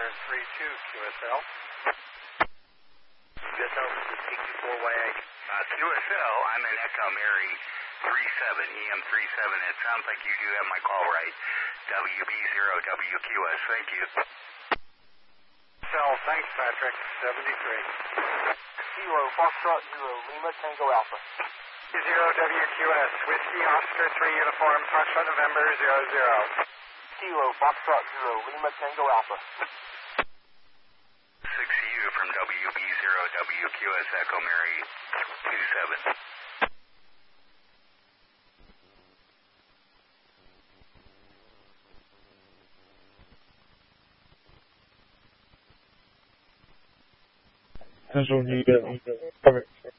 32 QSL. QSL, this is TQ4YA. QSL, I'm in Echo Mary 37, EM37. It sounds like you do have my call right. WB0WQS, thank you. Thanks, Patrick. 73. Kilo Foxtrot 0 Lima Tango Alpha. 0WQS, Whiskey Oscar 3 Uniform, Foxtrot November 00. Kilo Foxtrot 0 Lima Tango Alpha. 6U from WB0WQS Echo Mary 27. Central New Delhi. Perfect.